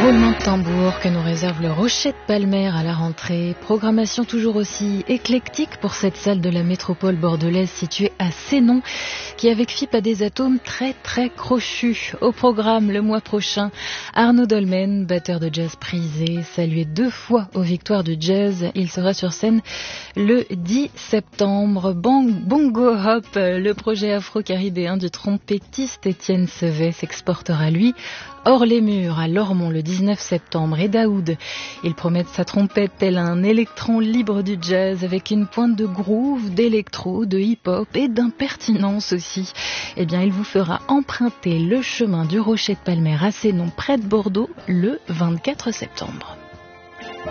roulement de tambour que nous réserve le Rocher de Palmer à la rentrée. Programmation toujours aussi éclectique pour cette salle de la métropole bordelaise située à Sénon, qui avec FIP a des atomes très très crochus. Au programme le mois prochain, Arnaud Dolmen, batteur de jazz prisé, salué 2 fois aux victoires du jazz. Il sera sur scène le 10 septembre. Bongo Hop, le projet afro-caribéen du trompettiste Étienne Sevet, s'exportera lui hors les murs à Lormont le 19 septembre. Et Daoud, il promet sa trompette tel un électron libre du jazz avec une pointe de groove, d'électro, de hip-hop et d'impertinence aussi. Eh bien, il vous fera emprunter le chemin du Rocher de Palmer à Sénon près de Bordeaux le 24 septembre.